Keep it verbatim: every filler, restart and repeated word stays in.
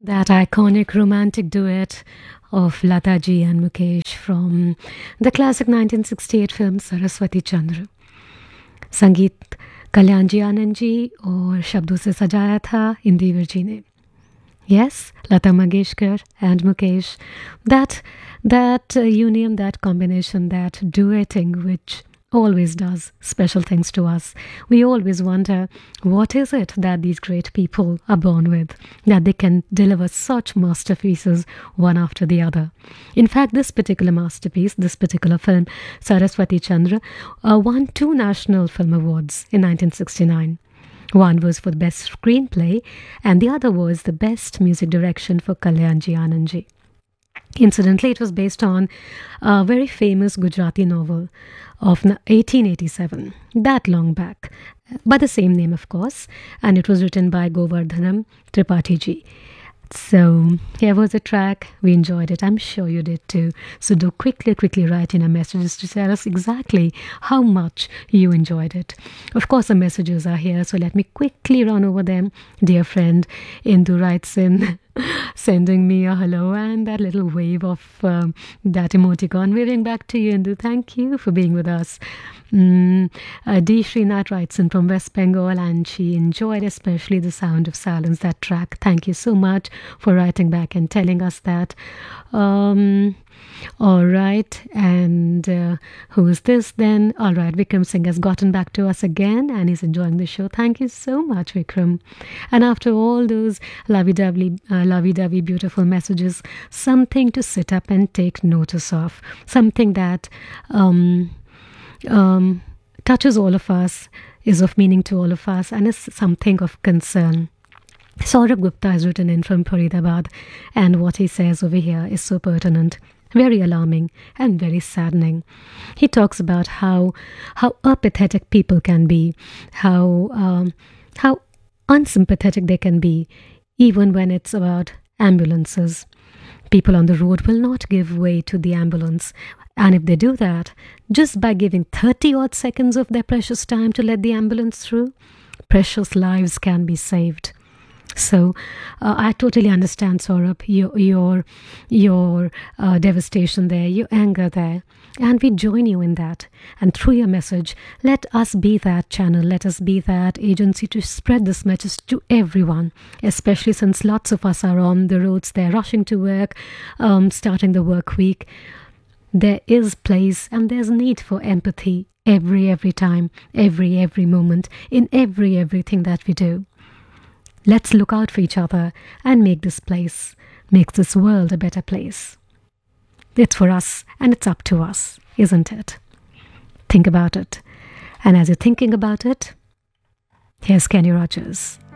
That iconic romantic duet of Lata ji and Mukesh from the classic nineteen sixty-eight film Saraswati Chandra. संगीत कल्याण जी आनंद जी और शब्दों से सजाया था इंदिवर जी ने. Yes, Lata Mangeshkar and Mukesh. That that uh, union, that combination, that duetting, which always does special things to us. We always wonder what is it that these great people are born with, that they can deliver such masterpieces one after the other. In fact, this particular masterpiece, this particular film, Saraswati Chandra, uh, won two National Film Awards in nineteen sixty-nine. One was for the best screenplay, and the other was the best music direction for Kalyanji Anandji. Incidentally, it was based on a very famous Gujarati novel of eighteen eighty-seven, that long back, by the same name, of course, and it was written by Govardhanam Tripathi ji. So here was a track. We enjoyed it. I'm sure you did too. So do quickly, quickly write in our messages to tell us exactly how much you enjoyed it. Of course, the messages are here, so let me quickly run over them. Dear friend Indu writes in, sending me a hello and that little wave of um, that emoticon waving back to you, Indu. Thank you for being with us. Mm, uh, D. Srinath writes in from West Bengal, and she enjoyed especially the sound of silence, that track. Thank you so much for writing back and telling us that. Um, all right, and uh, who is this then? All right, Vikram Singh has gotten back to us again and he's enjoying the show. Thank you so much, Vikram. And after all those lovey-dovey, uh, lovey-dovey beautiful messages, something to sit up and take notice of, something that um, um, touches all of us, is of meaning to all of us, and is something of concern. Saurabh Gupta has written in from Faridabad, and what he says over here is so pertinent, very alarming and very saddening. He talks about how how apathetic people can be, how um, how unsympathetic they can be, even when it's about ambulances. People on the road will not give way to the ambulance. And if they do that, just by giving thirty odd seconds of their precious time to let the ambulance through, precious lives can be saved. So uh, I totally understand, Saurabh, your your, your uh, devastation there, your anger there. And we join you in that. And through your message, let us be that channel, let us be that agency to spread this message to everyone, especially since lots of us are on the roads, they're rushing to work, um, starting the work week. There is place and there's need for empathy every, every time, every, every moment, in every, everything that we do. Let's look out for each other and make this place, make this world a better place. It's for us and it's up to us, isn't it? Think about it. And as you're thinking about it, here's Kenny Rogers.